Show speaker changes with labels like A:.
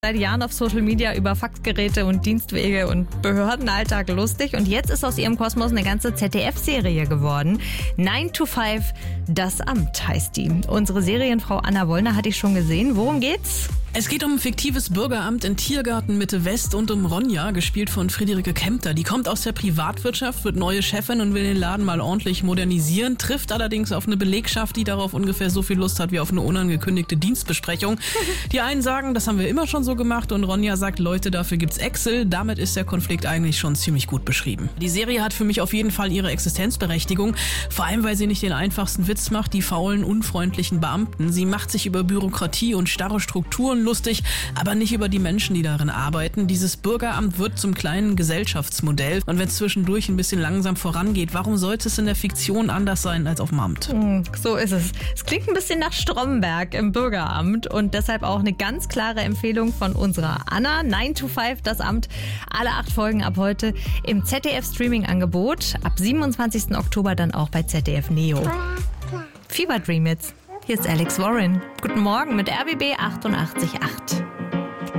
A: Seit Jahren auf Social Media über Faxgeräte und Dienstwege und Behördenalltag lustig. Und jetzt ist aus ihrem Kosmos eine ganze ZDF-Serie geworden. 9 to 5, das Amt heißt die. Unsere Serienfrau Anna Wollner hatte ich schon gesehen. Worum geht's?
B: Es geht um ein fiktives Bürgeramt in Tiergarten Mitte West und um Ronja, gespielt von Friederike Kempter. Die kommt aus der Privatwirtschaft, wird neue Chefin und will den Laden mal ordentlich modernisieren, trifft allerdings auf eine Belegschaft, die darauf ungefähr so viel Lust hat wie auf eine unangekündigte Dienstbesprechung. Die einen sagen, das haben wir immer schon so gemacht, und Ronja sagt, Leute, dafür gibt's Excel. Damit ist der Konflikt eigentlich schon ziemlich gut beschrieben. Die Serie hat für mich auf jeden Fall ihre Existenzberechtigung, vor allem weil sie nicht den einfachsten Witz macht, die faulen, unfreundlichen Beamten. Sie macht sich über Bürokratie und starre Strukturen lustig, aber nicht über die Menschen, die darin arbeiten. Dieses Bürgeramt wird zum kleinen Gesellschaftsmodell, und wenn es zwischendurch ein bisschen langsam vorangeht, warum sollte es in der Fiktion anders sein als auf dem Amt?
A: So ist es. Es klingt ein bisschen nach Stromberg im Bürgeramt und deshalb auch eine ganz klare Empfehlung von unserer Anna. 9 to 5, das Amt. Alle 8 Folgen ab heute im ZDF-Streaming-Angebot. Ab 27. Oktober dann auch bei ZDF Neo. Fever Dream jetzt. Hier ist Alex Warren. Guten Morgen mit RBB 88.8.